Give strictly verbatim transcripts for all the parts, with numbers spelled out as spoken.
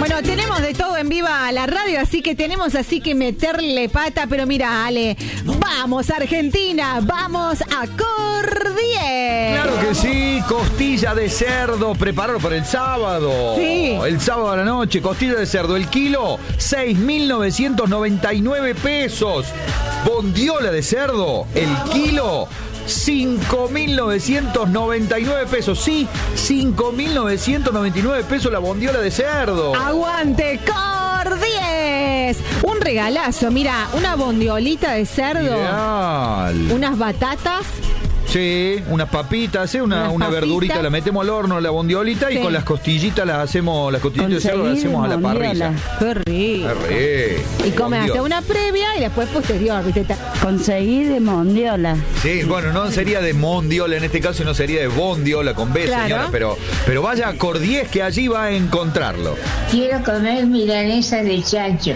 Bueno, tenemos de todo en Viva la Radio, así que tenemos así que meterle pata, pero mira, Ale, vamos Argentina, vamos a Cordier. Claro que sí, costilla de cerdo, preparado para el sábado. Sí. El sábado a la noche, costilla de cerdo, el kilo, seis mil novecientos noventa y nueve pesos. Bondiola de cerdo, el kilo, cinco mil novecientos noventa y nueve pesos. Sí, cinco mil novecientos noventa y nueve pesos la bondiola de cerdo. ¡Aguante, Cordies! Un regalazo, mira, una bondiolita de cerdo. Ideal. Unas batatas. Sí, unas papitas, ¿eh? una, Unas una papitas. verdurita, la metemos al horno, la bondiolita, Sí. y con las costillitas las hacemos, las costillitas de cerdo las hacemos a la parrilla. Qué rico. Qué rico. Y come, hace Bondiola. una previa y después posterior, ¿viste? Conseguí de mondiola. Sí, bueno, no sería de mondiola en este caso, no sería de bondiola con B, Claro. señora, pero, pero vaya a Cordies que allí va a encontrarlo. Quiero comer milanesa de chancho.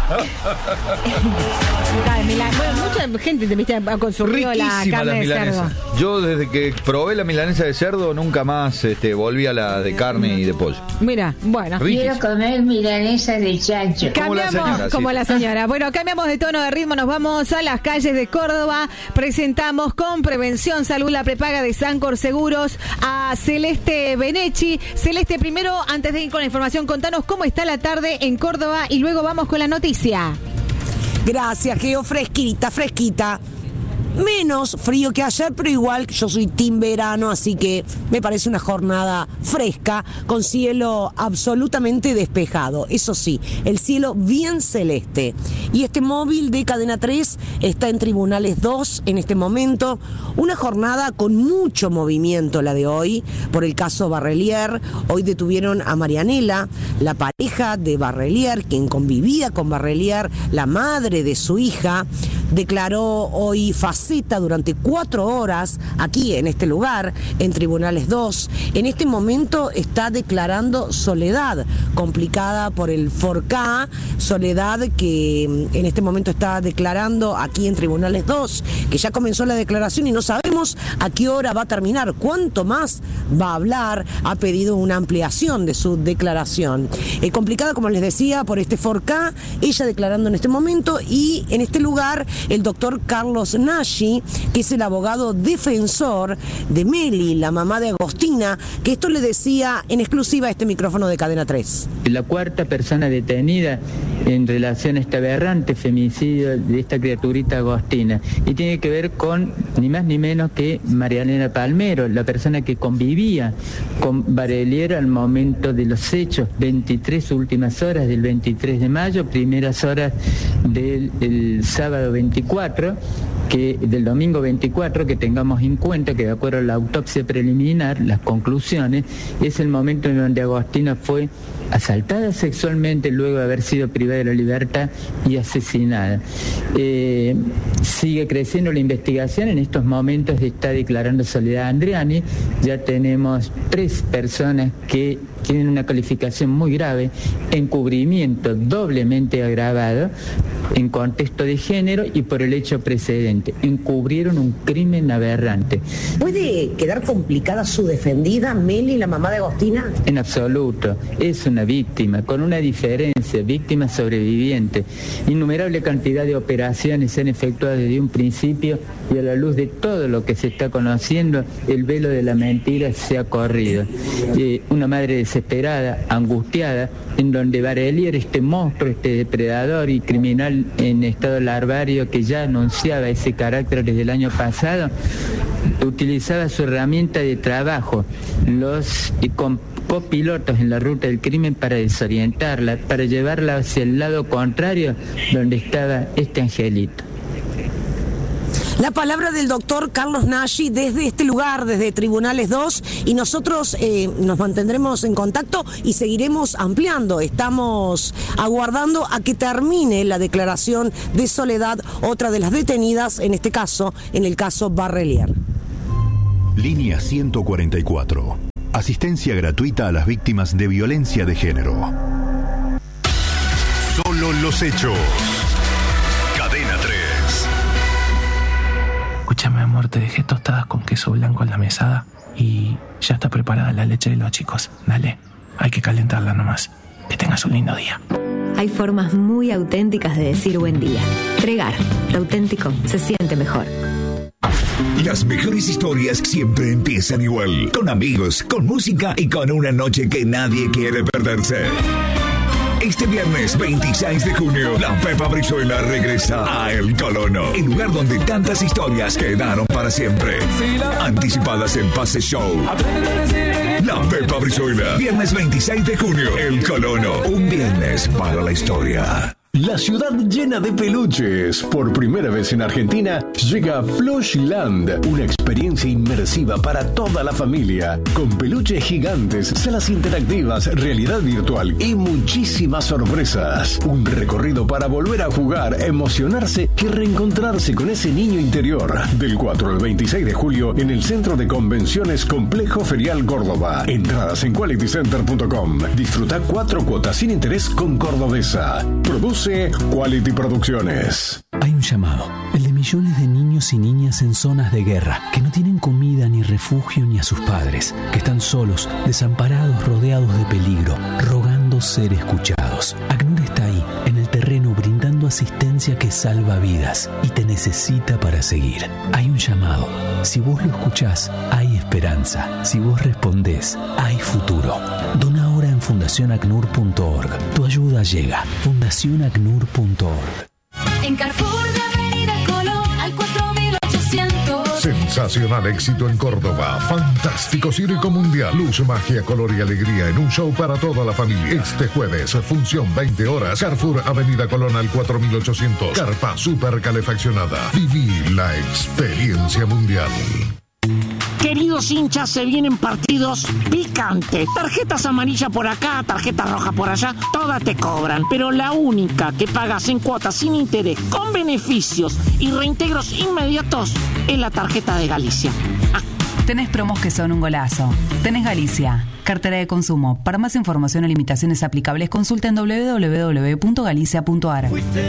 Ay, Milán. Bueno, mucha gente te viste ha consumido la Riquísima carne la de cerdo. milanesa. Yo desde que probé la milanesa de cerdo nunca más este, volví a la de carne y de pollo. Mira, bueno. Quiero comer milanesa de chancho. Como la Cambiamos, señora, como sí. la señora. Bueno, cambiamos de tono de ritmo, nos vamos a las calles de Córdoba. Presentamos con Prevención Salud la prepaga de Sancor Seguros a Celeste Benechi. Celeste, primero, antes de ir con la información, contanos cómo está la tarde en Córdoba y luego vamos con la noticia. Gracias, Geo, fresquita, fresquita. Menos frío que ayer, pero igual yo soy team verano, así que me parece una jornada fresca, con cielo absolutamente despejado. Eso sí, el cielo bien celeste. Y este móvil de Cadena tres está en Tribunales dos en este momento. Una jornada con mucho movimiento la de hoy, por el caso Barrelier. Hoy detuvieron a Marianela, la pareja de Barrelier, quien convivía con Barrelier, la madre de su hija. Declaró hoy faceta durante cuatro horas aquí en este lugar, en Tribunales dos. En este momento está declarando Soledad, complicada por el Forcá, Soledad que en este momento está declarando aquí en Tribunales dos, que ya comenzó la declaración y no sabemos a qué hora va a terminar, cuánto más va a hablar. Ha pedido una ampliación de su declaración. Eh, complicada, como les decía, por este Forcá, ella declarando en este momento, y en este lugar el doctor Carlos Nashi, que es el abogado defensor de Meli, la mamá de Agostina, que esto le decía en exclusiva a este micrófono de Cadena tres. La cuarta persona detenida en relación a este aberrante femicidio de esta criaturita Agostina, y tiene que ver con ni más ni menos que Marianela Palmero, la persona que convivía con Barrelier al momento de los hechos, veintitrés últimas horas del veintitrés de mayo, primeras horas del el sábado veinticuatro, que del domingo veinticuatro, que tengamos en cuenta que de acuerdo a la autopsia preliminar, las conclusiones, es el momento en donde Agostina fue asaltada sexualmente luego de haber sido privada de la libertad y asesinada. Eh, sigue creciendo la investigación, en estos momentos está declarando Soledad Andriani, ya tenemos tres personas que tienen una calificación muy grave, encubrimiento doblemente agravado en contexto de género y por el hecho precedente. Encubrieron un crimen aberrante. ¿Puede quedar complicada su defendida, Meli, la mamá de Agostina? En absoluto, es una víctima, con una diferencia, víctima sobreviviente. Innumerable cantidad de operaciones se han efectuado desde un principio y a la luz de todo lo que se está conociendo, el velo de la mentira se ha corrido. Eh, una madre desesperada, angustiada, en donde Barrelier, este monstruo, este depredador y criminal en estado larvario que ya anunciaba ese carácter desde el año pasado, utilizaba su herramienta de trabajo, los y con copilotos en la ruta del crimen para desorientarla, para llevarla hacia el lado contrario donde estaba este angelito. La palabra del doctor Carlos Nashi desde este lugar, desde Tribunales dos, y nosotros eh, nos mantendremos en contacto y seguiremos ampliando. Estamos aguardando a que termine la declaración de Soledad, otra de las detenidas, en este caso, en el caso Barrelier. Línea ciento cuarenta y cuatro. Asistencia gratuita a las víctimas de violencia de género. Solo los hechos. Cadena tres. Escúchame, amor, te dejé tostadas con queso blanco en la mesada y ya está preparada la leche de los chicos. Dale, hay que calentarla nomás. Que tengas un lindo día. Hay formas muy auténticas de decir buen día. Pregar, lo auténtico se siente mejor. Las mejores historias siempre empiezan igual. Con amigos, con música y con una noche que nadie quiere perderse. Este viernes veintiséis de junio, la Pepa Brizuela regresa a El Colono, el lugar donde tantas historias quedaron para siempre. Anticipadas en Pase Show. La Pepa Brizuela, viernes veintiséis de junio, El Colono, un viernes para la historia. La ciudad llena de peluches. Por primera vez en Argentina llega Plushland, una experiencia inmersiva para toda la familia, con peluches gigantes, salas interactivas, realidad virtual y muchísimas sorpresas. Un recorrido para volver a jugar, emocionarse y reencontrarse con ese niño interior. Del cuatro al veintiséis de julio en el Centro de Convenciones Complejo Ferial Córdoba. Entradas en quality center punto com. Disfruta cuatro cuotas sin interés con Cordobesa. Produce Quality Producciones. Hay un llamado, el de millones de niños y niñas en zonas de guerra, que no tienen comida ni refugio ni a sus padres, que están solos, desamparados, rodeados de peligro, rogando ser escuchados. ACNUR está ahí, en el terreno, brindando asistencia que salva vidas y te necesita para seguir. Hay un llamado. Si vos lo escuchás, hay esperanza. Si vos respondés, hay futuro. Dona ahora en fundación acnur punto org. Tu ayuda llega. fundación acnur punto org. En Carrefour de Avenida Colón al cuatro mil ochocientos. Sensacional éxito en Córdoba. Fantástico circo mundial. Luz, magia, color y alegría en un show para toda la familia. Este jueves, función veinte horas. Carrefour Avenida Colón al cuatro mil ochocientos. Carpa super calefaccionada. Viví la experiencia mundial. Queridos hinchas, se vienen partidos picantes. Tarjetas amarillas por acá, tarjetas rojas por allá, todas te cobran. Pero la única que pagas en cuotas sin interés, con beneficios y reintegros inmediatos, es la tarjeta de Galicia. Ah. Tenés promos que son un golazo. Tenés Galicia, cartera de consumo. Para más información o limitaciones aplicables, consulta en doble u doble u doble u punto galicia punto a r.